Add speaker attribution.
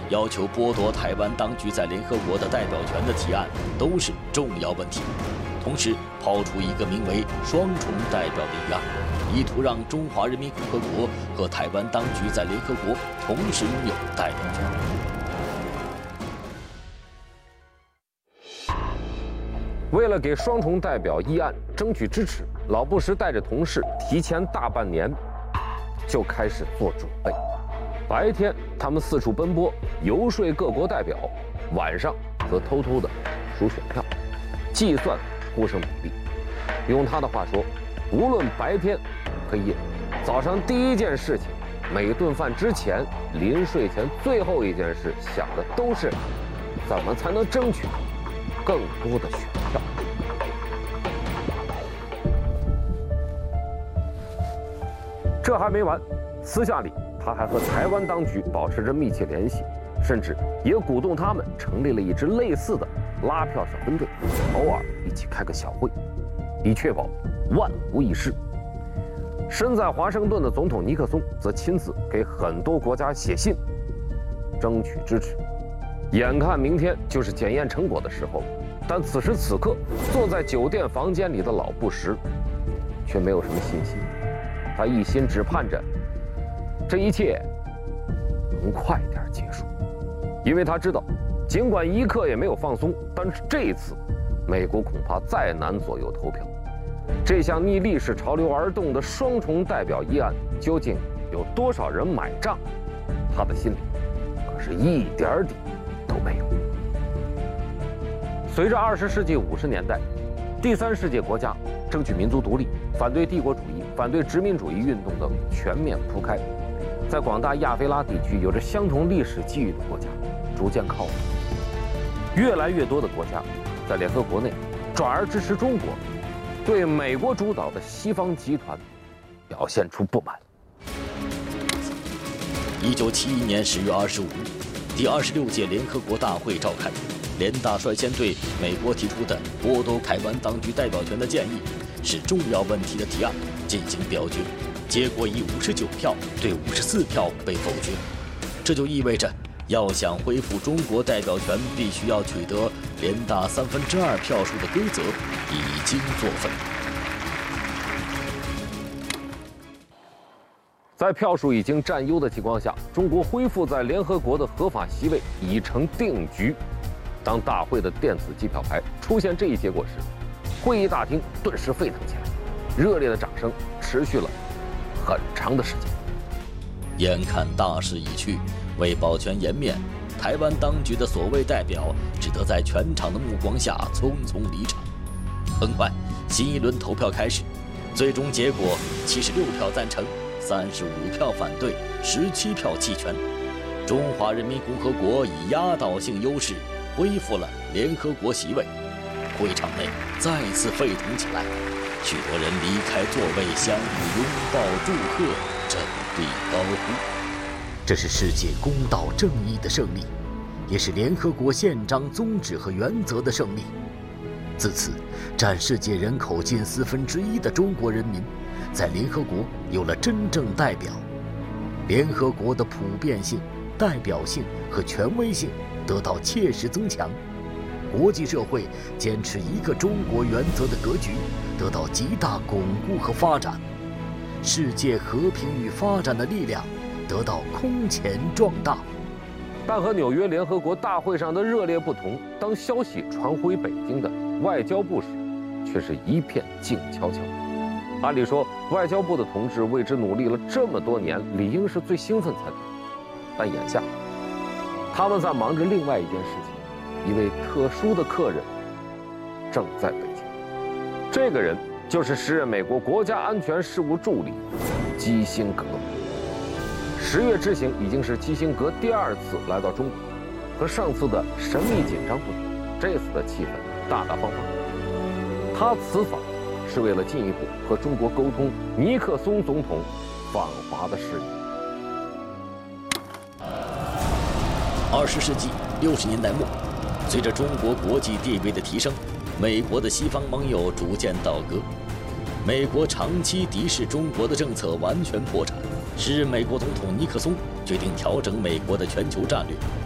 Speaker 1: 要求剥夺台湾当局在联合国的代表权的提案都是重要问题。同时，抛出一个名为“双重代表”的议案，意图让中华人民共和国和台湾当局在联合国同时拥有代表权。
Speaker 2: 为了给双重代表议案争取支持，老布什带着同事提前大半年就开始做准备。白天他们四处奔波，游说各国代表；晚上则偷偷地数选票，计算呼声比例。用他的话说，无论白天黑夜，早上第一件事情，每顿饭之前、临睡前最后一件事，想的都是怎么才能争取更多的选票。这还没完，私下里他还和台湾当局保持着密切联系，甚至也鼓动他们成立了一支类似的拉票小分队，偶尔一起开个小会，以确保万无一失。身在华盛顿的总统尼克松则亲自给很多国家写信，争取支持。眼看明天就是检验成果的时候，但此时此刻坐在酒店房间里的老布什却没有什么信心，他一心只盼着这一切能快点结束，因为他知道，尽管一刻也没有放松，但是这一次，美国恐怕再难左右投票。这项逆历史潮流而动的双重代表议案，究竟有多少人买账？他的心里可是一点底都没有。随着20世纪50年代，第三世界国家争取民族独立、反对帝国主义、反对殖民主义运动的全面铺开，在广大亚非拉地区有着相同历史机遇的国家逐渐靠拢，越来越多的国家在联合国内转而支持中国，对美国主导的西方集团表现出不满。
Speaker 1: 1971年10月25日，第26届联合国大会召开，联大率先对美国提出的剥夺台湾当局代表权的建议是重要问题的提案进行表决，结果以59票对54票被否决。这就意味着，要想恢复中国代表权，必须要取得联大2/3票数的规则已经作废。
Speaker 2: 在票数已经占优的情况下，中国恢复在联合国的合法席位已成定局。当大会的电子计票牌出现这一结果时，会议大厅顿时沸腾起来，热烈的掌声持续了很长的时间。
Speaker 1: 眼看大势已去，为保全颜面，台湾当局的所谓代表只得在全场的目光下匆匆离场。很快，新一轮投票开始，最终结果76票赞成，35票反对，17票弃权。中华人民共和国以压倒性优势恢复了联合国席位，会场内再次沸腾起来，许多人离开座位相互拥抱祝贺，振臂高呼。这是世界公道正义的胜利，也是联合国宪章宗旨和原则的胜利。自此，占世界人口近1/4的中国人民在联合国有了真正代表，联合国的普遍性、代表性和权威性得到切实增强，国际社会坚持一个中国原则的格局得到极大巩固和发展，世界和平与发展的力量得到空前壮大。
Speaker 2: 但和纽约联合国大会上的热烈不同，当消息传回北京的外交部时，却是一片静悄悄。按理说，外交部的同志为之努力了这么多年，理应是最兴奋才对。但眼下，他们在忙着另外一件事情，一位特殊的客人正在北京。这个人就是时任美国国家安全事务助理基辛格。10月之行已经是基辛格第2次来到中国，和上次的神秘紧张不同，这次的气氛大大方方。他此访是为了进一步和中国沟通尼克松总统访华的事宜。
Speaker 1: 20世纪60年代末，随着中国国际地位的提升，美国的西方盟友逐渐倒戈，美国长期敌视中国的政策完全破产。时任美国总统尼克松决定调整美国的全球战略，